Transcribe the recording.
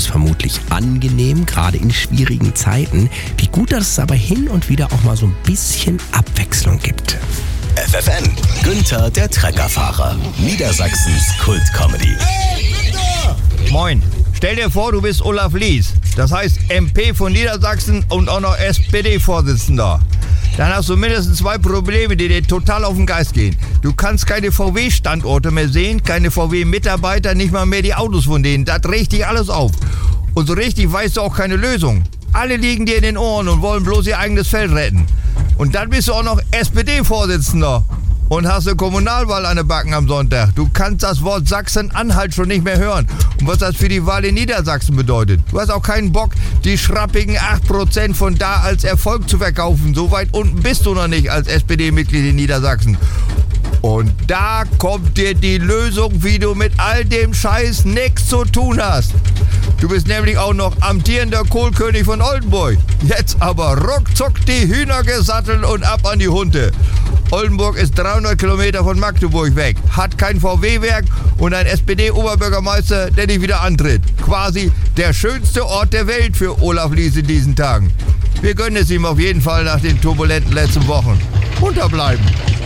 vermutlich angenehm, gerade in schwierigen Zeiten. Wie gut, dass es aber hin und wieder auch mal so ein bisschen Abwechslung gibt. FFN, Günther der Treckerfahrer, Niedersachsens Kultcomedy. Moin, stell dir vor, du bist Olaf Lies, das heißt MP von Niedersachsen und auch noch SPD-Vorsitzender. Dann hast du mindestens 2 Probleme, die dir total auf den Geist gehen. Du kannst keine VW-Standorte mehr sehen, keine VW-Mitarbeiter, nicht mal mehr die Autos von denen. Das regt dich alles auf. Und so richtig weißt du auch keine Lösung. Alle liegen dir in den Ohren und wollen bloß ihr eigenes Feld retten. Und dann bist du auch noch SPD-Vorsitzender und hast eine Kommunalwahl an den Backen am Sonntag. Du kannst das Wort Sachsen-Anhalt schon nicht mehr hören. Und was das für die Wahl in Niedersachsen bedeutet. Du hast auch keinen Bock, die schrappigen 8% von da als Erfolg zu verkaufen. So weit unten bist du noch nicht als SPD-Mitglied in Niedersachsen. Und da kommt dir die Lösung, wie du mit all dem Scheiß nichts zu tun hast. Du bist nämlich auch noch amtierender Kohlkönig von Oldenburg. Jetzt aber ruckzuck die Hühner gesattelt und ab an die Hunde. Oldenburg ist 300 Kilometer von Magdeburg weg, hat kein VW-Werk und ein SPD-Oberbürgermeister, der nicht wieder antritt. Quasi der schönste Ort der Welt für Olaf Lies in diesen Tagen. Wir gönnen es ihm auf jeden Fall nach den turbulenten letzten Wochen. Unterbleiben.